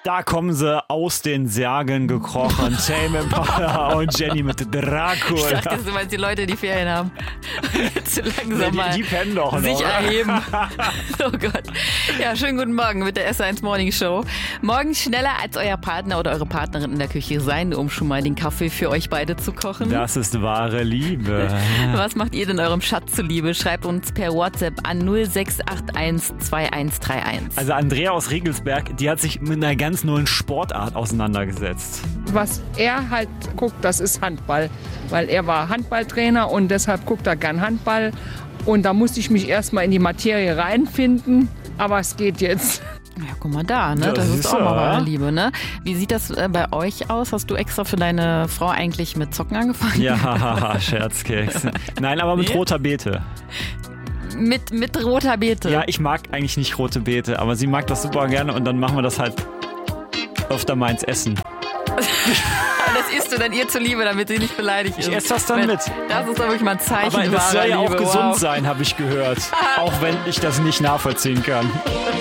Da kommen sie aus den Särgen gekrochen. Tame Impala und Jenny mit Dracula. Ich dachte, du meinst die Leute, die Ferien haben. Jetzt langsam mal Die pennen doch noch. sich erheben. Oh Gott. Ja, schönen guten Morgen mit der S1 Morning Show. Morgen schneller als euer Partner oder eure Partnerin in der Küche sein, um schon mal den Kaffee für euch beide zu kochen. Das ist wahre Liebe. Was macht ihr denn eurem Schatz zuliebe? Schreibt uns per WhatsApp an 0681 2131. Also Andrea aus Regelsberg, die hat sich mit einer ganz neuen Sportart auseinandergesetzt. Was er halt guckt, das ist Handball, weil er war Handballtrainer und deshalb guckt er gern Handball. Und da musste ich mich erstmal in die Materie reinfinden, aber es geht jetzt. Ja, guck mal da, ne? Das ist auch mal wahre Liebe, ne? Wie sieht das bei euch aus? Hast du extra für deine Frau eigentlich mit Zocken angefangen? Ja, Scherzkeks. Nein, aber mit roter Beete. Mit roter Beete? Ja, ich mag eigentlich nicht rote Beete, aber sie mag das super gerne und dann machen wir das halt öfter mal ins Essen. Das isst du dann ihr zuliebe, damit sie nicht beleidigt ist. Ich esse das dann mit. Das ist doch wirklich mal ein Zeichen Aber das soll ja auch Liebe. gesund sein, habe ich gehört. Auch wenn ich das nicht nachvollziehen kann.